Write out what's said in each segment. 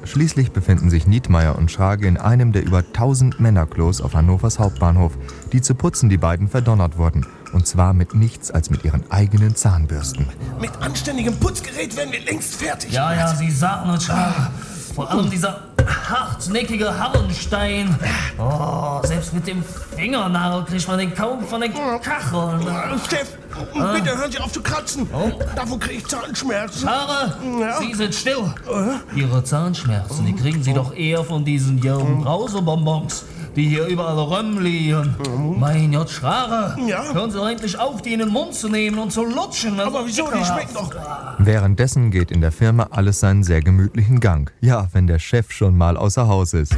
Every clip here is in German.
Schließlich befinden sich Nietmeyer und Schrage in einem der über 1000 Männerklos auf Hannovers Hauptbahnhof, die zu putzen die beiden verdonnert wurden. Und zwar mit nichts als mit ihren eigenen Zahnbürsten. Mit anständigem Putzgerät wären wir längst fertig. Ja, Sie sagen es, Schrage. Vor allem dieser hartnäckige Harrenstein. Oh, selbst mit dem Fingernagel kriegt man den kaum von den Kacheln. Chef, bitte hören Sie auf zu kratzen. Davon kriege ich Zahnschmerzen. Schrage, Sie sind still. Ihre Zahnschmerzen, die kriegen Sie doch eher von diesen Brausebonbons, die hier überall rumliegen. Mein Gott, Schrage, hören Sie doch endlich auf, die in den Mund zu nehmen und zu lutschen. Aber wieso, die schmecken doch. Währenddessen geht in der Firma alles seinen sehr gemütlichen Gang. Ja, wenn der Chef schon mal außer Haus ist.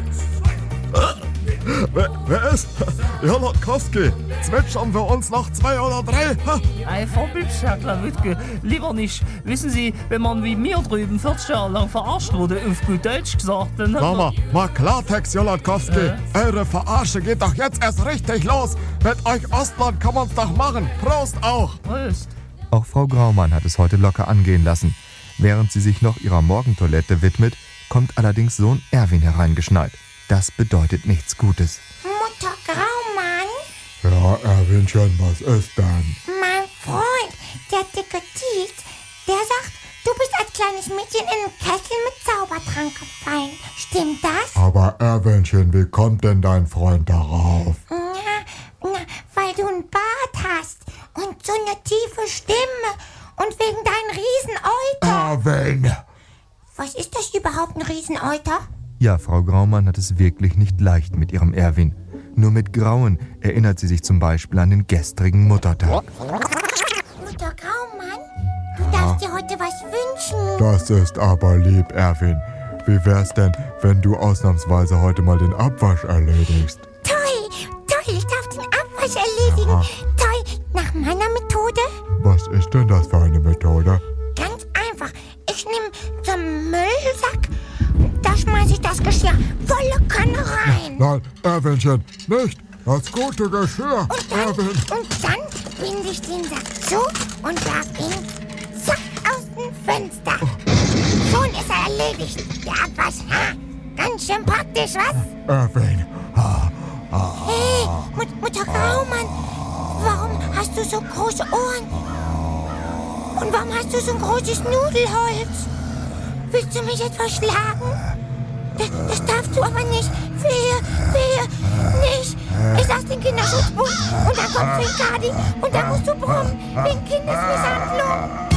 Wer ist? Ja, Lotkowski. Zwitschern wir uns noch 2 oder 3? Ei, Verbübsch, Herr Klawütke, lieber nicht. Wissen Sie, wenn man wie mir drüben 40 Jahre lang verarscht wurde, auf gut Deutsch gesagt, dann... Mal Klartext, Jolotkowski. Eure Verarsche geht doch jetzt erst richtig los. Mit euch Ostlern kann man's doch machen. Prost auch. Prost. Auch Frau Graumann hat es heute locker angehen lassen. Während sie sich noch ihrer Morgentoilette widmet, kommt allerdings Sohn Erwin hereingeschneit. Das bedeutet nichts Gutes. Mutter Graumann? Ja, Erwinchen, was ist denn? Mein Freund, der dicke Tiet, der sagt, du bist als kleines Mädchen in einen Kessel mit Zaubertrank gefallen. Stimmt das? Aber Erwinchen, wie kommt denn dein Freund darauf? Na, weil du einen Bart hast und so eine tiefe Stimme und wegen deinem Rieseneuter. Erwin! Was ist das überhaupt, ein Rieseneuter? Ja, Frau Graumann hat es wirklich nicht leicht mit ihrem Erwin. Nur mit Grauen erinnert sie sich zum Beispiel an den gestrigen Muttertag. Mutter Graumann, du darfst dir heute was wünschen. Das ist aber lieb, Erwin. Wie wär's denn, wenn du ausnahmsweise heute mal den Abwasch erledigst? Toll, ich darf den Abwasch erledigen. Aha. Toll, nach meiner Methode? Was ist denn das für eine Methode? Ganz einfach. Ich nehme zum Müllsack, da schmeiße ich das Geschirr volle Kanne rein. Nein, Erwinchen, nicht das gute Geschirr. Und dann binde ich den Sack zu und werf ihn zack aus dem Fenster. Schon ist er erledigt. Der Abwasch, ganz schön praktisch, was? Erwin, Hey, Mutter Graumann, warum hast du so große Ohren? Und warum hast du so ein großes Nudelholz? Willst du mich etwa schlagen? Das darfst du aber nicht. Wehe, nicht. Ich sag's den Kinderschutzbund und dann kommt Kadi und dann musst du brummen wegen Kindesmisshandlung.